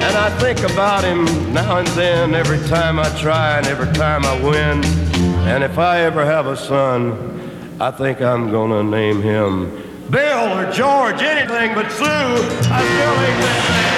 And I think about him now and then, every time I try and every time I win. And if I ever have a son, I think I'm gonna name him Bill or George, anything but Sue. I still ain't that man.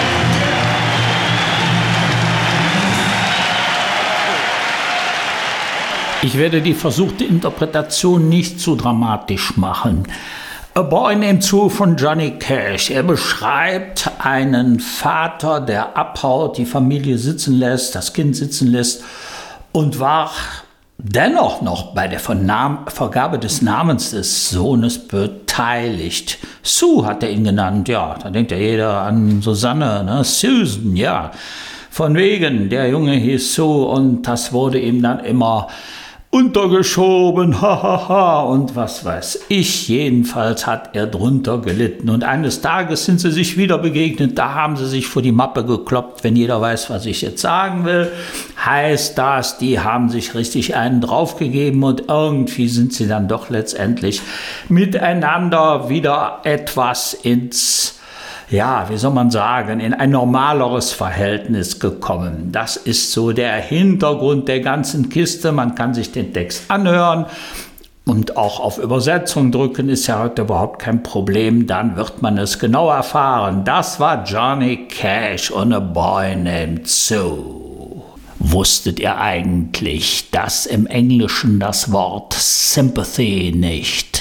Ich werde die versuchte Interpretation nicht zu dramatisch machen. A Boy Named Sue von Johnny Cash. Er beschreibt einen Vater, der abhaut, die Familie sitzen lässt, das Kind sitzen lässt und war dennoch noch bei der Vergabe des Namens des Sohnes beteiligt. Sue hat er ihn genannt, ja, da denkt ja jeder an Susanne, ne? Susan, ja. Von wegen, der Junge hieß Sue und das wurde ihm dann immer untergeschoben, hahaha, und was weiß ich. Jedenfalls hat er drunter gelitten. Und eines Tages sind sie sich wieder begegnet, da haben sie sich vor die Mappe gekloppt, wenn jeder weiß, was ich jetzt sagen will. Heißt das, die haben sich richtig einen draufgegeben und irgendwie sind sie dann doch letztendlich miteinander wieder etwas ins, ja, wie soll man sagen, in ein normaleres Verhältnis gekommen. Das ist so der Hintergrund der ganzen Kiste. Man kann sich den Text anhören und auch auf Übersetzung drücken, ist ja heute überhaupt kein Problem. Dann wird man es genau erfahren. Das war Johnny Cash und A Boy Named Sue. Wusstet ihr eigentlich, dass im Englischen das Wort Sympathy nicht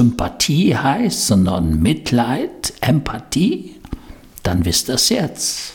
Sympathie heißt, sondern Mitleid, Empathie? Dann wisst ihr es jetzt.